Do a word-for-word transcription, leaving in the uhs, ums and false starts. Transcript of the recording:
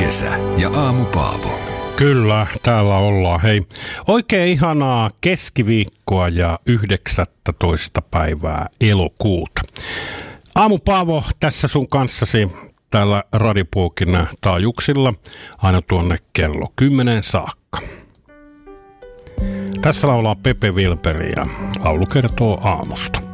Kesä ja Aamu Paavo. Kyllä, täällä ollaan. Hei, oikein ihanaa keskiviikkoa ja yhdeksästoista päivää elokuuta. Aamu Paavo tässä sun kanssasi täällä Radipuokin taajuuksilla aina tuonne kello kymmenen saakka. Tässä laulaa Pepe Wilperi ja laulu kertoo aamusta.